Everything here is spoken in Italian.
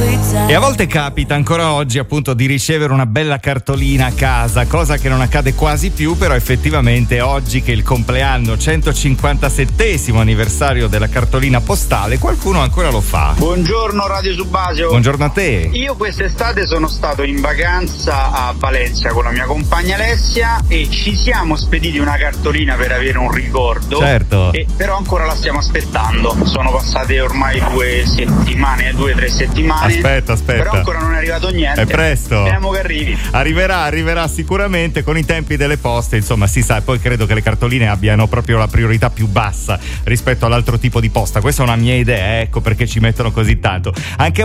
E a volte capita ancora oggi appunto di ricevere una bella cartolina a casa, cosa che non accade quasi più, però effettivamente oggi che è il compleanno 157esimo anniversario della cartolina postale, qualcuno ancora lo fa. Buongiorno Radio Subasio. Buongiorno a te. Io quest'estate sono stato in vacanza a Valencia con la mia compagna Alessia e ci siamo spediti una cartolina per avere un ricordo. Certo. Però ancora la stiamo aspettando. Sono passate ormai 2 settimane, 2-3 settimane. Aspetta. Però ancora non è arrivato niente. È presto. Speriamo che arrivi. Arriverà sicuramente con i tempi delle poste, insomma si sa. Poi credo che le cartoline abbiano proprio la priorità più bassa rispetto all'altro tipo di posta. Questa è una mia idea, ecco perché ci mettono così tanto. Anche